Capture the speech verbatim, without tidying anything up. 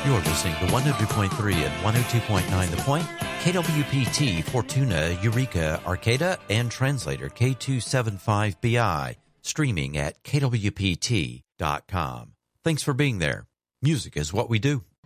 You're listening to one oh two point three and one oh two point nine The Point, K W P T, Fortuna, Eureka, Arcata, and translator K two seventy-five B I, streaming at K W P T dot com. Thanks for being there. Music is what we do.